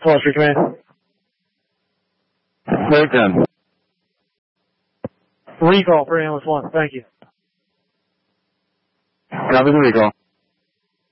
Hello, Street Command. Very good. Recall for Ambulance 1. Thank you. Copy the recall.